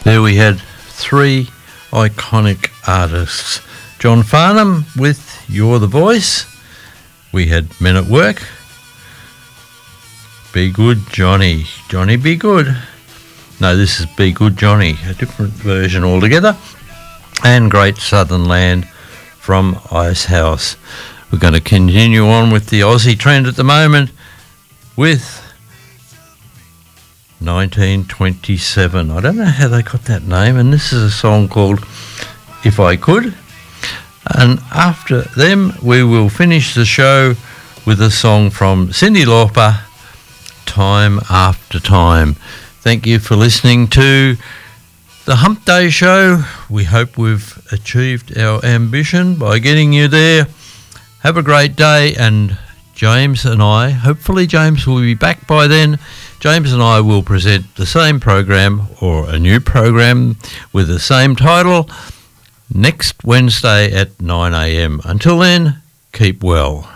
There we had three iconic artists. John Farnham with You're the Voice. We had Men at Work. Be Good Johnny. Johnny Be Good. No, this is Be Good Johnny, a different version altogether. And Great Southern Land from Icehouse. We're going to continue on with the Aussie trend at the moment with 1927. I don't know how they got that name, and this is a song called If I Could. And after them, we will finish the show with a song from Cyndi Lauper, Time After Time. Thank you for listening to the Hump Day Show. We hope we've achieved our ambition by getting you there. Have a great day, and James and I, hopefully James will be back by then. James and I will present the same program or a new program with the same title next Wednesday at 9 a.m. Until then, keep well.